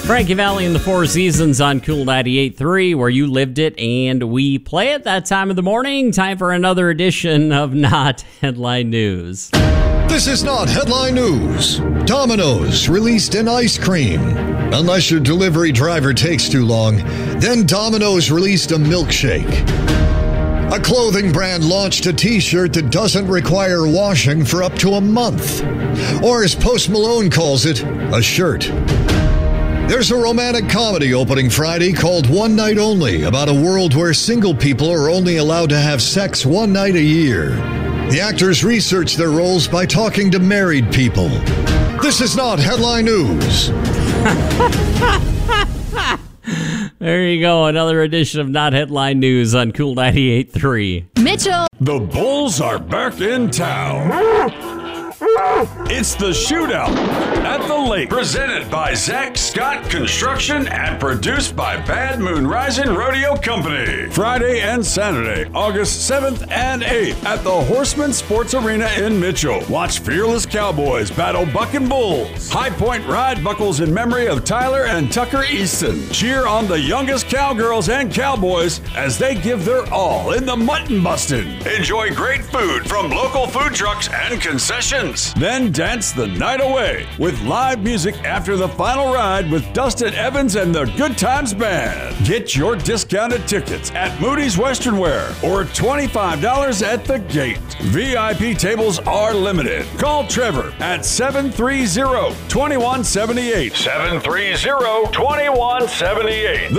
Frankie Valli and the Four Seasons on Cool 98.3, where you lived it and we play it that time of the morning. Time for another edition of Not Headline News. This is not headline news. Domino's released an ice cream. Unless your delivery driver takes too long, then Domino's released a milkshake. A clothing brand launched a t-shirt that doesn't require washing for up to a month. Or as Post Malone calls it, a shirt. There's a romantic comedy opening Friday called One Night Only, about a world where single people are only allowed to have sex one night a year. The actors research their roles by talking to married people. This is not headline news. There you go, another edition of Not Headline News on Cool 98.3. Mitchell. The Bulls are back in town. It's the Shootout at the Lake, presented by Zach Scott Construction and produced by Bad Moon Rising Rodeo Company. Friday and Saturday, August 7th and 8th at the Horseman Sports Arena in Mitchell. Watch Fearless Cowboys battle Bucking Bulls. High Point Ride buckles in memory of Tyler and Tucker Easton. Cheer on the youngest cowgirls and cowboys as they give their all in the mutton busting. Enjoy great food from local food trucks and concessions. Then dance the night away with live music after the final ride with Dustin Evans and the Good Times Band. Get your discounted tickets at Moody's Western Wear or $25 at the gate. VIP tables are limited. Call Trevor at 730-2178. 730-2178.